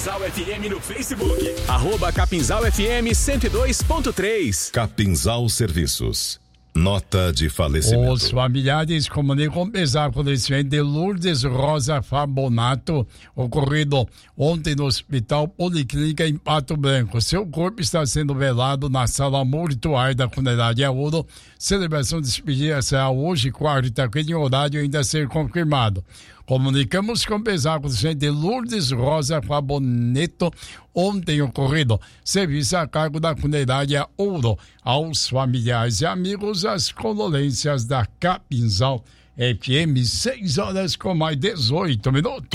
Capinzal FM no Facebook. @Capinzal FM 102.3. Capinzal Serviços. Nota de falecimento. Os familiares comunicam pesar com o falecimento de Lourdes Rosa Fabonato, ocorrido ontem no Hospital Policlínica em Pato Branco. Seu corpo está sendo velado na sala mortuária da funerária Ouro. Celebração de despedida será hoje, quarta-feira, em horário ainda a ser confirmado. Comunicamos com pesar com o falecimento de Lourdes Rosa Faboneto, ontem ocorrido. Serviço a cargo da funerária Ouro. Aos familiares e amigos, as condolências da Capinzal FM, 6 horas com mais 18 minutos.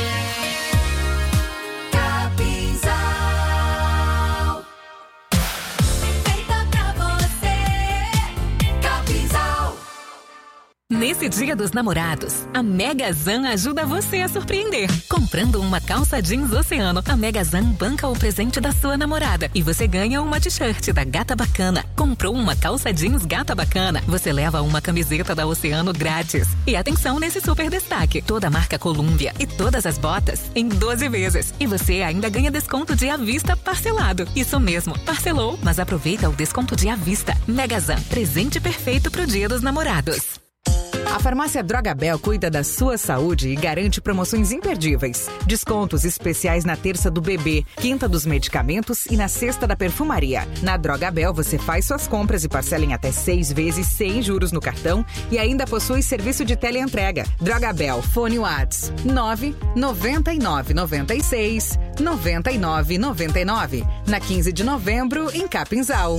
Nesse Dia dos Namorados, a Megazan ajuda você a surpreender. Comprando uma calça jeans Oceano, a Megazan banca o presente da sua namorada e você ganha uma t-shirt da Gata Bacana. Comprou uma calça jeans Gata Bacana, você leva uma camiseta da Oceano grátis. E atenção nesse super destaque, toda a marca Columbia e todas as botas em 12 vezes. E você ainda ganha desconto de à vista parcelado. Isso mesmo, parcelou, mas aproveita o desconto de à vista. Megazan, presente perfeito pro Dia dos Namorados. A farmácia Drogabel cuida da sua saúde e garante promoções imperdíveis. Descontos especiais na terça do bebê, quinta dos medicamentos e na sexta da perfumaria. Na Drogabel você faz suas compras e parcela em até 6 vezes sem juros no cartão e ainda possui serviço de teleentrega. Drogabel, fone Whats 999969999. Na 15 de novembro, em Capinzal.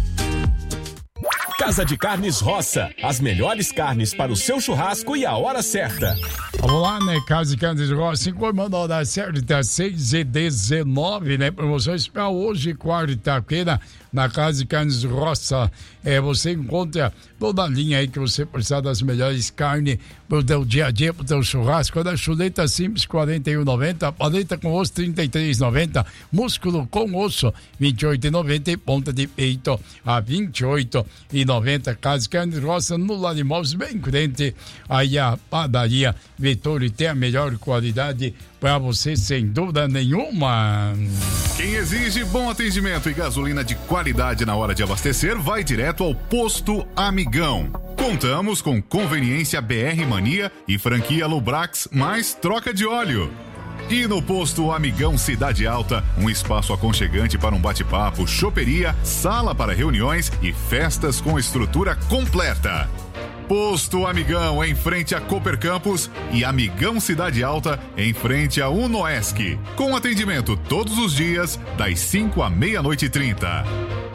Casa de Carnes Roça, as melhores carnes para o seu churrasco e a hora certa. Vamos lá, né? Casa de Carnes Roça, informando a hora certa, 6h19, né? Promoções para hoje, quarta-feira, na Casa de Carnes Roça. Você encontra toda a linha aí que você precisar das melhores carnes pro teu dia a dia, pro teu churrasco. Da chuleta simples, R$41,90. Paleta com osso, R$33,90. Músculo com osso, R$28,90. E ponta de peito, a R$28,90. Casa de Carnes Roça, no Lar Imóveis, bem crente. Aí a padaria Vettori tem a melhor qualidade para você, sem dúvida nenhuma. Quem exige bom atendimento e gasolina de qualidade na hora de abastecer, vai direto ao Posto Amigão. Contamos com conveniência BR Mania e franquia Lubrax, mais troca de óleo. E no Posto Amigão Cidade Alta, um espaço aconchegante para um bate-papo, choperia, sala para reuniões e festas com estrutura completa. Posto Amigão, em frente a Cooper Campus, e Amigão Cidade Alta, em frente a Unoesc. Com atendimento todos os dias, das 5 à meia-noite e 30.